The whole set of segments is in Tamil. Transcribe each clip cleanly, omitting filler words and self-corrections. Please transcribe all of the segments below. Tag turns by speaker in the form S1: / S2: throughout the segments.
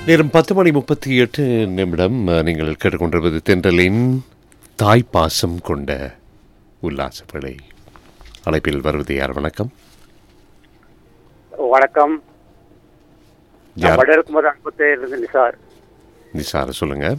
S1: நேரம் 10:38. நீங்கள் கேட்டுக்கொண்டிருப்பது தென்றலின் தாய்ப்பாசம் கொண்ட உல்லாசப்படை. அழைப்பில் வருவது யார்? வணக்கம்.
S2: வணக்கம்.
S1: நிசார் சொல்லுங்க.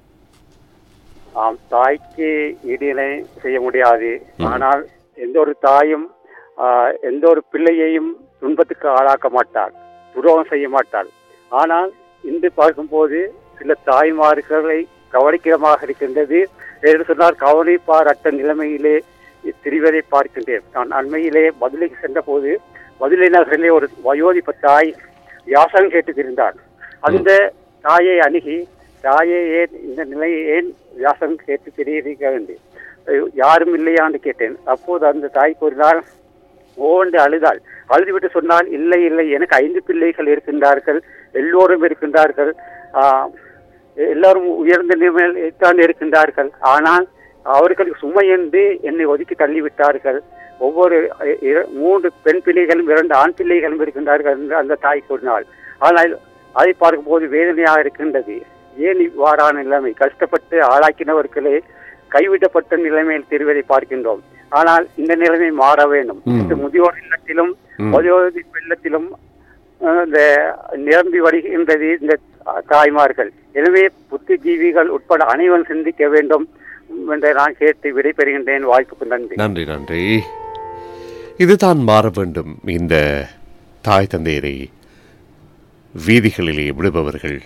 S2: தாய்க்கு ஈடிணை செய்ய முடியாது. ஆனால் எந்த ஒரு தாயும் எந்த ஒரு பிள்ளையையும் துன்பத்துக்கு ஆளாக்க மாட்டாள், துரோகம் செய்ய மாட்டாள். ஆனால் இன்று பார்க்கும்போது சில தாய்மார்களை கவனிக்கிறமாக இருக்கின்றது. என்று சொன்னால் கவனிப்பாரற்ற நிலைமையிலே திரிவதை பார்க்கின்றேன். நான் அண்மையிலே பதிலுக்கு சென்ற போது மதுரை நகரிலே ஒரு வயோதிப தாய் யாசகம் கேட்டுக்கிருந்தார். அந்த தாயை அணுகி, தாயை ஏன் இந்த நிலையை ஏன் யாசகம் கேட்டு தெரிவிக்க வேண்டும், யாரும் இல்லையான்னு கேட்டேன். அப்போது அந்த தாய் கூறினார், ஓண்டு அழுதாள். அழுதுவிட்டு சொன்னால், இல்லை இல்லை, எனக்கு 5 பிள்ளைகள் இருக்கின்றார்கள், எல்லோரும் இருக்கின்றார்கள், எல்லாரும் உயர்ந்த நிலைமையில் தான் இருக்கின்றார்கள். ஆனால் அவர்களுக்கு சுமை என்று என்னை ஒதுக்கி தள்ளிவிட்டார்கள். ஒவ்வொரு 3 பெண் பிள்ளைகளும் 2 ஆண் பிள்ளைகளும் இருக்கின்றார்கள் என்று அந்த தாய் கூறினாள். ஆனால் அதை பார்க்கும்போது வேதனையாக இருக்கின்றது. ஏன் இவ்வாறான நிலைமை? கஷ்டப்பட்டு ஆளாக்கினவர்களே கைவிடப்பட்ட நிலைமையில் தெரிவதை பார்க்கின்றோம். ஆனால் இந்த நிலைமை மாற வேண்டும். இந்த முதியோர் இல்லத்திலும் வயோதிப இல்லத்திலும் நிரம்பி வருகின்றது இந்த தாய்மார்கள். எனவே புத்திஜீவிகள் உட்பட அனைவரும் சிந்திக்க வேண்டும் என்று நான் கேட்டு விடைபெறுகின்றேன். வாய்ப்புக்கு நன்றி.
S1: நன்றி நன்றி. இதுதான் மாற வேண்டும். இந்த தாய் தந்தையரை வீதிகளிலே விடுபவர்கள்,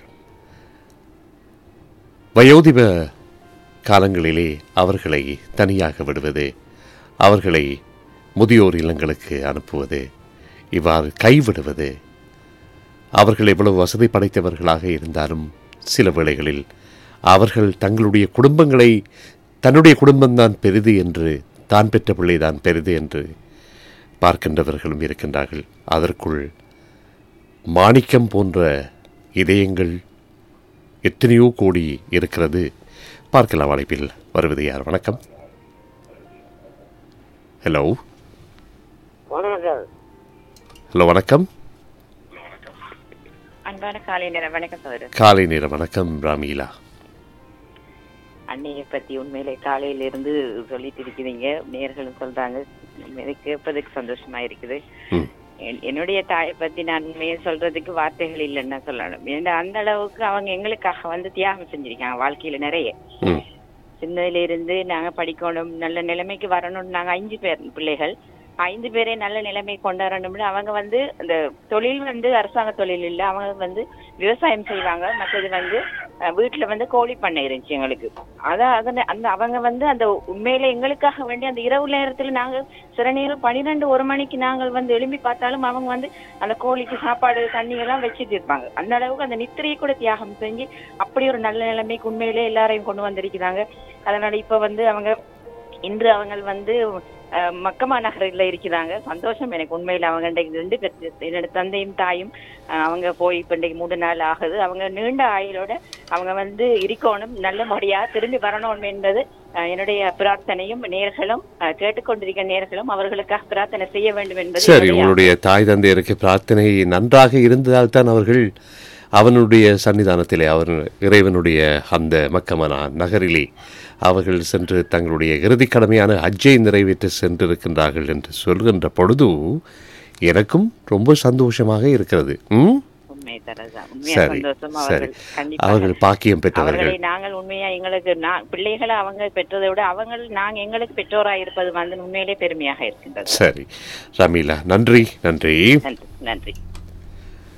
S1: வயோதிப காலங்களிலே அவர்களை தனியாக விடுவது, அவர்களை முதியோர் இல்லங்களுக்கு அனுப்புவது, இவ்வாறு கைவிடுவது, அவர்கள் எவ்வளவு வசதி படைத்தவர்களாக இருந்தாலும் சில வேளைகளில் அவர்கள் தங்களுடைய குடும்பங்களை, தன்னுடைய குடும்பம்தான் பெரிது என்று, தான் பெற்ற பிள்ளைதான் பெரிது என்று பார்க்கின்றவர்களும் இருக்கின்றார்கள். அதற்குள் மாணிக்கம் போன்ற இதயங்கள் எத்தனையோ கோடி இருக்கிறது. பார்க்கலாம். அழைப்பில் வருவது யார்? வணக்கம். ஹலோ ஹலோ வணக்கம்.
S3: அன்பான காலை நேரம் வணக்கம் சகோதரர்.
S1: காலை நேரம் வணக்கம் ராமீலா.
S3: அன்னையை பத்தி உண்மையிலே காலையில இருந்து சொல்லிட்டு இருக்கிறீங்க, நேர்களும் சொல்றாங்க, கேட்பதுக்கு சந்தோஷமா இருக்குது. என்னுடைய தாயை பத்தி நான் உண்மையை சொல்றதுக்கு வார்த்தைகள் இல்லைன்னு சொல்லணும். ஏன்னா அந்த அளவுக்கு அவங்க எங்களுக்காக வந்து தியாகம் செஞ்சிருக்காங்க வாழ்க்கையில நிறைய. சின்னதுல இருந்து நாங்க படிக்கணும், நல்ல நிலைமைக்கு வரணும்னு நாங்க 5 பேர் பிள்ளைகள், 5 பேரே நல்ல நிலைமை கொண்டாடணும்னு அவங்க வந்து அந்த தொழில் வந்து அரசாங்க தொழில் இல்லை, அவங்க வந்து விவசாயம் செய்வாங்க. மற்றது வந்து வீட்டுல வந்து கோழி பண்ணை இருந்துச்சு எங்களுக்கு. அந்த அவங்க வந்து அந்த உண்மையில எங்களுக்காக வேண்டி அந்த இரவு நேரத்துல நாங்க சில நேரம் 12-1 மணிக்கு நாங்கள் வந்து எழும்பி பார்த்தாலும் அவங்க வந்து அந்த கோழிக்கு சாப்பாடு தண்ணி எல்லாம் வச்சுட்டு இருப்பாங்க. அந்த அளவுக்கு அந்த நித்திரையை கூட தியாகம் செஞ்சு அப்படி ஒரு நல்ல நிலைமைக்கு உண்மையிலே எல்லாரையும் கொண்டு வந்திருக்கிறாங்க. அதனால இப்ப வந்து அவங்க இன்று அவங்க வந்து மக்கமா நகரில் இருக்கிறாங்க. சந்தோஷம் எனக்கு உண்மையில். அவங்க 2 பேர், என்னோட தந்தையும் தாயும் அவங்க போய் இப்ப 3 நாள் ஆகுது. அவங்க நீண்ட ஆயுளோட அவங்க வந்து இருக்கணும், நல்ல முறையா திரும்பி வரணும் என்பது என்னுடைய பிரார்த்தனையும். நேர்களும் கேட்டுக்கொண்டிருக்கிற நேர்களும் அவர்களுக்காக பிரார்த்தனை செய்ய வேண்டும் என்பது.
S1: சரி, உங்களுடைய தாய் தந்தையருக்கு பிரார்த்தனை நன்றாக இருந்தால்தான் அவர்கள் அவனுடைய சன்னிதானத்திலே, அவர் இறைவனுடைய அந்த மக்கமனா நகரிலே அவர்கள் சென்று தங்களுடைய இறுதிக் கடமையான ஹஜ்ஜை நிறைவேற்ற சென்றிருக்கின்றார்கள் என்று சொல்கின்ற பொழுது எனக்கும் ரொம்ப சந்தோஷமாக இருக்கிறது. சரி சரி, அவர்கள் பாக்கியம் பெற்றவர்கள்.
S3: நாங்கள் உண்மையா எங்களுக்கு பிள்ளைகளை அவங்க பெற்றதை விட நாங்கள் எங்களுக்கு பெற்றோராக இருப்பது வந்து உண்மையிலே பெருமையாக இருக்கின்றது.
S1: சரி ரமீலா, நன்றி நன்றி
S3: நன்றி.